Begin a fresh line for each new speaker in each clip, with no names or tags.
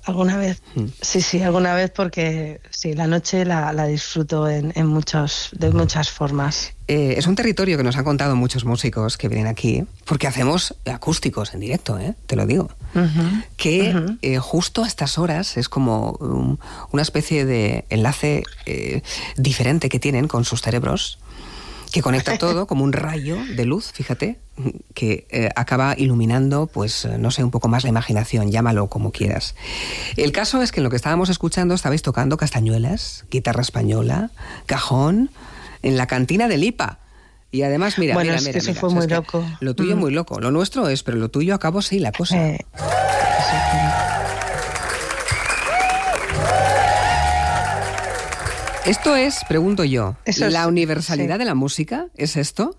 alguna vez. Sí, alguna vez, porque sí, la noche la disfruto de muchas formas.
Es un territorio que nos han contado muchos músicos que vienen aquí, porque hacemos acústicos en directo, te lo digo. Que justo a estas horas es como una especie de enlace diferente que tienen con sus cerebros, que conecta todo como un rayo de luz, fíjate, que acaba iluminando, pues, no sé, un poco más la imaginación, llámalo como quieras. El caso es que en lo que estábamos escuchando estabais tocando castañuelas, guitarra española, cajón, en la cantina de Lipa. Y además, mira,
eso fue muy loco.
Lo tuyo muy loco, lo nuestro es, pero lo tuyo acabó sí, la cosa. ¿Esto es, pregunto yo, la universalidad de la música? ¿Es esto?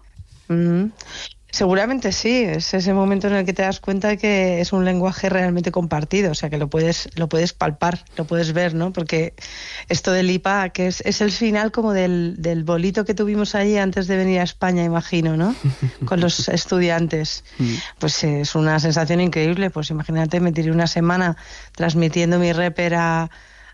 Seguramente sí, es ese momento en el que te das cuenta de que es un lenguaje realmente compartido, o sea que lo puedes palpar, lo puedes ver, ¿no? Porque esto del IPA, que es el final como del bolito que tuvimos allí antes de venir a España, imagino, ¿no? Con los estudiantes. Pues es una sensación increíble, pues imagínate, me tiré una semana transmitiendo mi reper a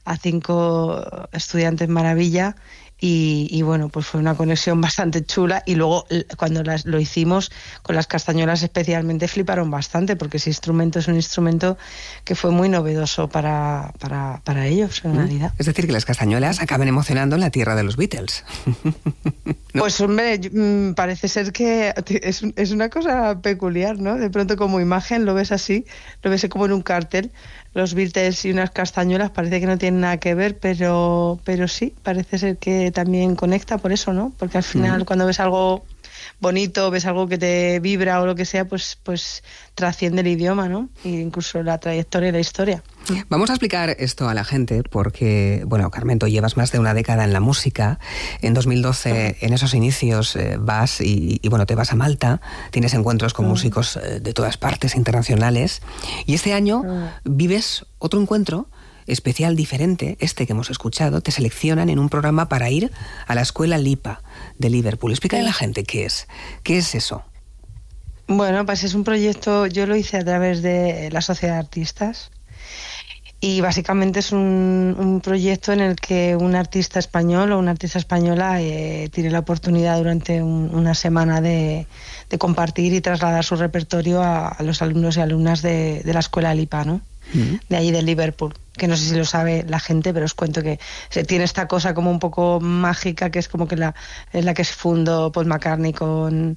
5 estudiantes maravilla y bueno, pues fue una conexión bastante chula y luego cuando lo hicimos con las castañuelas especialmente fliparon bastante porque ese instrumento es un instrumento que fue muy novedoso para ellos en realidad.
Es decir, que las castañuelas acaban emocionando en la tierra de los Beatles. ¿No?
Pues hombre, parece ser que es una cosa peculiar, ¿no? De pronto como imagen lo ves así, lo ves como en un cartel. Los Beatles y unas castañuelas parece que no tienen nada que ver, pero sí, parece ser que también conecta por eso, ¿no? Porque al final cuando ves algo bonito, ves algo que te vibra o lo que sea, pues trasciende el idioma, ¿no? E incluso la trayectoria y la historia.
Vamos a explicar esto a la gente porque, bueno, Carmento, llevas más de una década en la música. En 2012, en esos inicios, vas y bueno, te vas a Malta, tienes encuentros con músicos de todas partes internacionales y este año vives otro encuentro especial, diferente, este que hemos escuchado. Te seleccionan en un programa para ir a la escuela Lipa de Liverpool. Explícale a la gente qué es eso.
Bueno, pues es un proyecto, yo lo hice a través de la Sociedad de Artistas y básicamente es un proyecto en el que un artista español o una artista española tiene la oportunidad durante una semana de compartir y trasladar su repertorio a los alumnos y alumnas de la escuela Lipa, ¿no? De allí de Liverpool, que no sé si lo sabe la gente, pero os cuento que tiene esta cosa como un poco mágica, que es como que es la que se fundó Paul McCartney con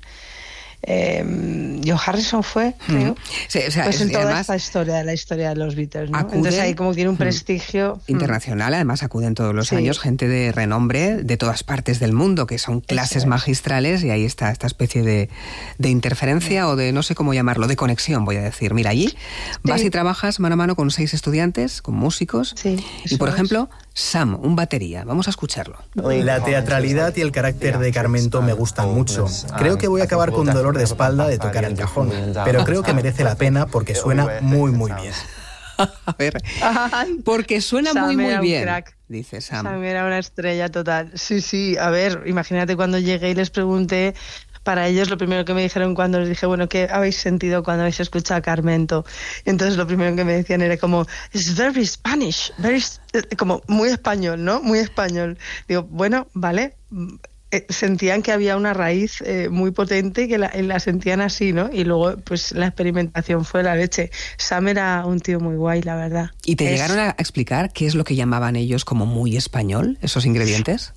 John Harrison fue, creo.
Sí, o sea,
pues en toda esta historia, la historia de los Beatles, ¿no? Entonces ahí como tiene un prestigio
internacional, además acuden todos los años gente de renombre de todas partes del mundo, que son clases magistrales, y ahí está esta especie de interferencia o de, no sé cómo llamarlo, de conexión, voy a decir. Mira, allí vas y trabajas mano a mano con 6 estudiantes, con músicos, y por ejemplo, Sam, un batería. Vamos a escucharlo.
La teatralidad y el carácter de Carmento me gustan mucho. Creo que voy a acabar con dolor de espalda de tocar el cajón, pero creo que merece la pena porque suena muy bien.
A ver, porque suena muy bien, crack. Dice Sam.
Sam era una estrella total. Sí, a ver, imagínate cuando llegué y les pregunté. Para ellos lo primero que me dijeron cuando les dije, bueno, ¿qué habéis sentido cuando habéis escuchado a Carmento? Entonces lo primero que me decían era como, it's very Spanish, como muy español, ¿no? Muy español. Digo, bueno, vale. Sentían que había una raíz muy potente y que la sentían así, ¿no? Y luego, pues la experimentación fue la leche. Sam era un tío muy guay, la verdad.
¿Y te llegaron a explicar qué es lo que llamaban ellos como muy español, esos ingredientes?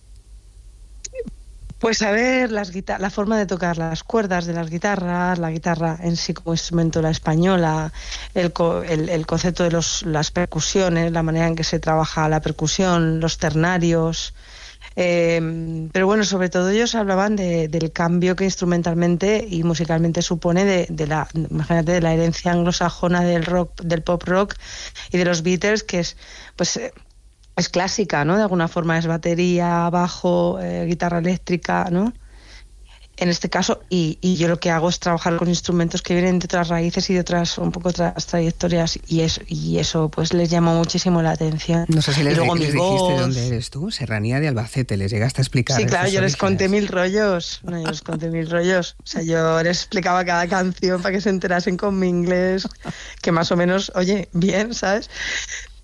Pues a ver, la forma de tocar las cuerdas de las guitarras, la guitarra en sí como instrumento, la española, el concepto de las percusiones, la manera en que se trabaja la percusión, los ternarios. Pero bueno, sobre todo ellos hablaban del cambio que instrumentalmente y musicalmente supone imagínate, de la herencia anglosajona del rock, del pop rock y de los Beatles, que es clásica, ¿no? De alguna forma es batería, bajo, guitarra eléctrica, ¿no? En este caso, y yo lo que hago es trabajar con instrumentos que vienen de otras raíces y de otras trayectorias, y eso pues les llama muchísimo la atención.
No sé si les dijiste de dónde eres tú, Serranía de Albacete, les llegaste a explicar.
Sí, claro, yo les conté mil rollos. No, yo les conté mil rollos. O sea, yo les explicaba cada canción para que se enterasen con mi inglés, que más o menos, oye, bien, ¿sabes?